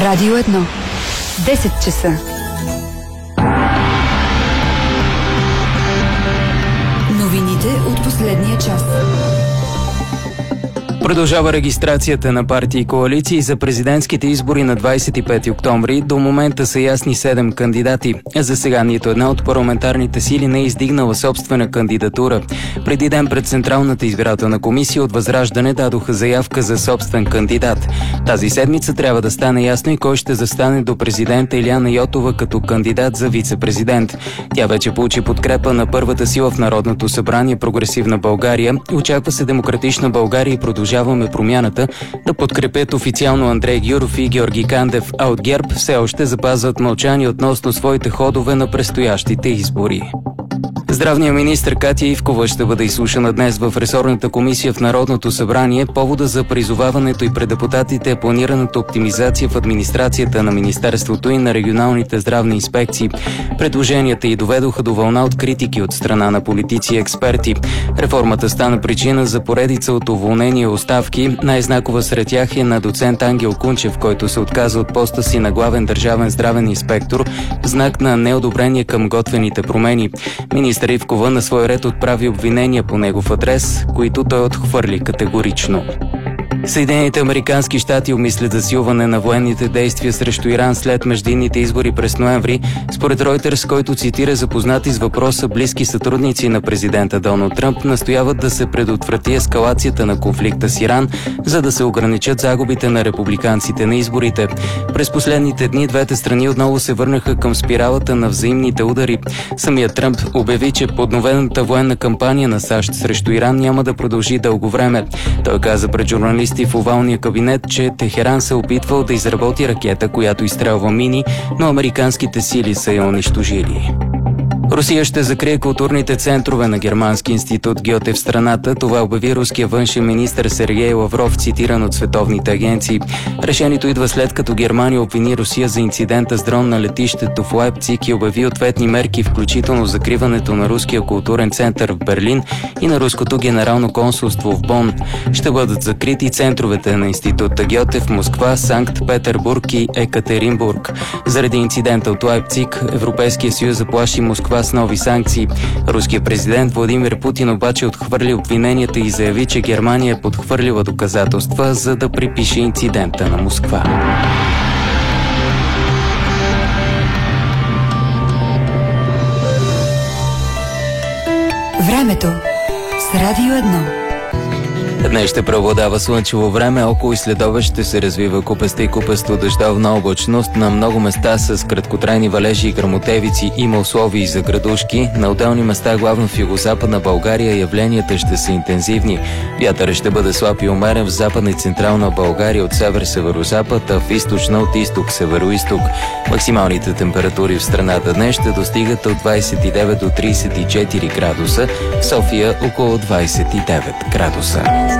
Радио 1. 10 часа. Новините от последния час. Продължава регистрацията на партии и коалиции за президентските избори на 25 октомври. До момента са ясни 7 кандидати. За сега нито една от парламентарните сили не е издигнала собствена кандидатура. Преди ден пред Централната избирателна комисия от Възраждане дадоха заявка за собствен кандидат. Тази седмица трябва да стане ясно и кой ще застане до президента Илияна Йотова като кандидат за вице-президент. Тя вече получи подкрепа на първата сила в Народното събрание Прогресивна България. Очаква се Демократична България и Продължаваме промяната да подкрепят официално Андрей Гюров и Георги Кандев, а от ГЕРБ все още запазват мълчание относно своите ходове на предстоящите избори. Здравният министър Катя Ивкова ще бъде изслушана днес в ресорната комисия в Народното събрание. Повода за призоваването и пред депутатите е планираната оптимизация в администрацията на Министерството и на регионалните здравни инспекции. Предложенията й доведоха до вълна от критики от страна на политици и експерти. Реформата стана причина за поредица от уволнения и оставки. Най-знакова сред тях е на доцент Ангел Кунчев, който се отказа от поста си на главен държавен здравен инспектор в знак на неодобрение към готвените промени. Министър Ивкова на свой ред отправи обвинения по негов адрес, които той отхвърли категорично. Съединените американски щати обмислят засилване на военните действия срещу Иран след междинните избори през ноември. Според Reuters, който цитира запознати с въпроса близки сътрудници на президента Доналд Тръмп, настояват да се предотврати ескалацията на конфликта с Иран, за да се ограничат загубите на републиканците на изборите. През последните дни двете страни отново се върнаха към спиралата на взаимните удари. Самият Тръмп обяви, че подновената военна кампания на САЩ срещу Иран няма да продължи дълго време. Той каза пред журналисти в овалния кабинет, че Техеран се опитвал да изработи ракета, която изстрелва мини, но американските сили са я унищожили. Русия ще закрие културните центрове на Германски институт Гьоте в страната. Това обяви руския външен министър Сергей Лавров, цитиран от световните агенции. Решението идва след като Германия обвини Русия за инцидента с дрон на летището в Лайпциг и обяви ответни мерки, включително закриването на Руския културен център в Берлин и на Руското генерално консулство в Бон. Ще бъдат закрити центровете на института Гьоте в Москва, Санкт-Петербург и Екатеринбург. Заради инцидента от Лайпциг, Европейския съюз заплаши Москва с нови санкции. Руският президент Владимир Путин обаче отхвърли обвиненията и заяви, че Германия е подхвърлила доказателства, за да припише инцидента на Москва. Времето с Радио 1. Днес ще преобладава слънчево време, около и следобед ще се развива купеста и купесто дъждовна облачност. На много места с краткотрайни валежи и гръмотевици има условия и за градушки. На отделни места, главно в югозападна България, явленията ще са интензивни. Вятърът ще бъде слаб и умерен в западна и централна България от север-северозапад, а в източна от изток-североизток. Максималните температури в страната днес ще достигат от 29 до 34 градуса, в София около 29 градуса.